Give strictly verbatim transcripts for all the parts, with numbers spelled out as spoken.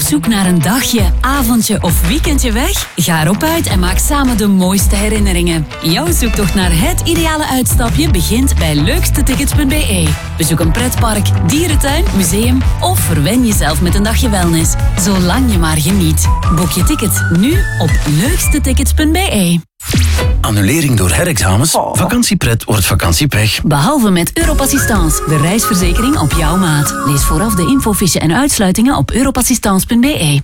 zoek naar een dagje, avondje of weekendje weg? Ga erop uit en maak samen de mooiste herinneringen. Jouw zoektocht naar het ideale uitstapje begint bij leukste tickets punt b e. Bezoek een pretpark, dierentuin, museum of verwen jezelf met een dagje wellness. Zolang je maar geniet. Boek je ticket nu op leukste tickets punt b e. Annulering door herexamens? Oh. Vakantiepret wordt vakantiepech. Behalve met Europassistance, de reisverzekering op jouw maat. Lees vooraf de infofiche en uitsluitingen op europassistance punt b e.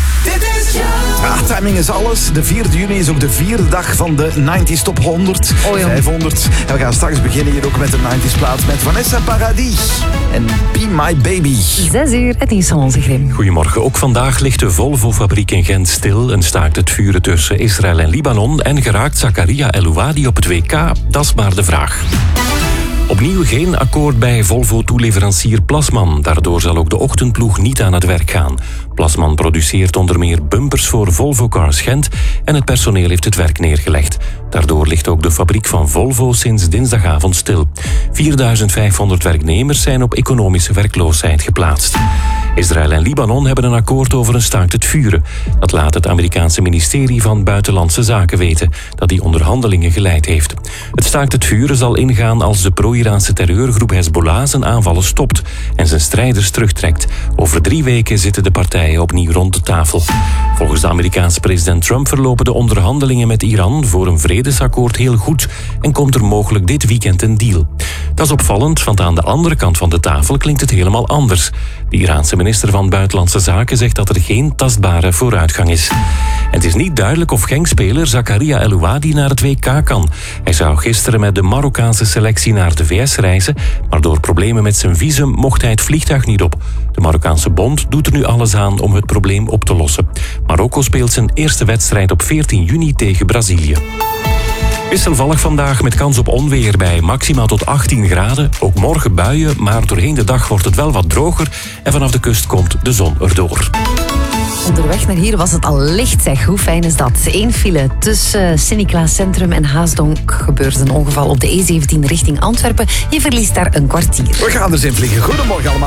Ah, timing is alles. De vierde juni is ook de vierde dag van de negentig Top honderd. Oh, vijfhonderd. En we gaan straks beginnen hier ook met de negentig plaats met Vanessa Paradis en Be My Baby. Zes uur, het is van onze Grim. Goedemorgen. Ook vandaag ligt de Volvo-fabriek in Gent stil en staakt het vuren tussen Israël en Libanon en geraakt Zakaria El-Ouadi op het W K. Dat is maar de vraag. Opnieuw geen akkoord bij Volvo-toeleverancier Plasman. Daardoor zal ook de ochtendploeg niet aan het werk gaan. Plasman produceert onder meer bumpers voor Volvo Cars Gent en het personeel heeft het werk neergelegd. Daardoor ligt ook de fabriek van Volvo sinds dinsdagavond stil. vierduizend vijfhonderd werknemers zijn op economische werkloosheid geplaatst. Israël en Libanon hebben een akkoord over een staakt het vuren. Dat laat het Amerikaanse ministerie van Buitenlandse Zaken weten, dat die onderhandelingen geleid heeft. Het staakt het vuren zal ingaan als de pro-Iraanse terreurgroep Hezbollah zijn aanvallen stopt en zijn strijders terugtrekt. Over drie weken zitten de partijen opnieuw rond de tafel. Volgens de Amerikaanse president Trump verlopen de onderhandelingen met Iran voor een vredesakkoord heel goed en komt er mogelijk dit weekend een deal. Dat is opvallend, want aan de andere kant van de tafel klinkt het helemaal anders. De Iraanse minister van Buitenlandse Zaken zegt dat er geen tastbare vooruitgang is. En het is niet duidelijk of Genk-speler Zakaria El-Ouadi naar het W K kan. Hij zou gisteren met de Marokkaanse selectie naar de V S reizen, maar door problemen met zijn visum mocht hij het vliegtuig niet op. De Marokkaanse bond doet er nu alles aan om het probleem op te lossen. Marokko speelt zijn eerste wedstrijd op veertien juni tegen Brazilië. Wisselvallig vandaag met kans op onweer bij maximaal tot achttien graden. Ook morgen buien, maar doorheen de dag wordt het wel wat droger en vanaf de kust komt de zon erdoor. Onderweg naar hier was het al licht, zeg. Hoe fijn is dat? Eén file tussen Sint-Niklaas Centrum en Haasdonk gebeurt een ongeval op de E zeventien richting Antwerpen. Je verliest daar een kwartier. We gaan er zijn vliegen. Goedemorgen allemaal.